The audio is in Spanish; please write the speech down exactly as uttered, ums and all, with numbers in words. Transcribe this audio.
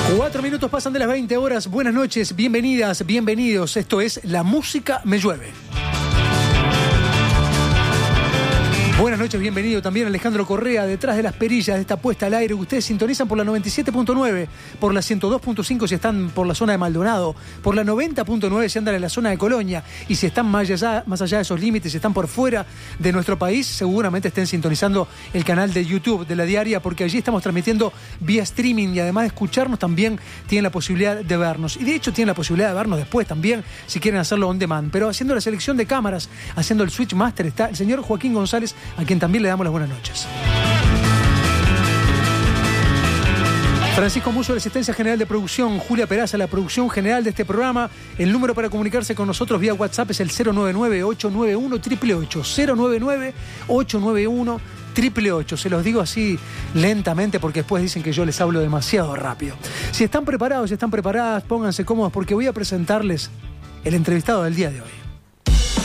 Cuatro minutos pasan de las veinte horas. Buenas noches, bienvenidas, bienvenidos. Esto es La Música Me Llueve. Buenas noches, bienvenido también Alejandro Correa, detrás de las perillas de esta puesta al aire. Ustedes sintonizan por la noventa y siete punto nueve, por la ciento dos punto cinco si están por la zona de Maldonado, por la noventa punto nueve si andan en la zona de Colonia, y si están más allá, más allá de esos límites, si están por fuera de nuestro país, seguramente estén sintonizando el canal de YouTube de La Diaria, porque allí estamos transmitiendo vía streaming, y además de escucharnos también tienen la posibilidad de vernos. Y de hecho tienen la posibilidad de vernos después también, si quieren hacerlo on demand. Pero haciendo la selección de cámaras, haciendo el switch master, está el señor Joaquín González, a quien también le damos las buenas noches. Francisco Muso, la asistencia general de producción, Julia Peraza, la producción general de este programa. El número para comunicarse con nosotros vía WhatsApp es el cero nueve nueve, ocho nueve uno, ocho ocho ocho, cero nueve nueve, ocho nueve uno, ocho ocho ocho. Se los digo así lentamente porque después dicen que yo les hablo demasiado rápido. Si están preparados, si están preparadas, pónganse cómodos porque voy a presentarles el entrevistado del día de hoy.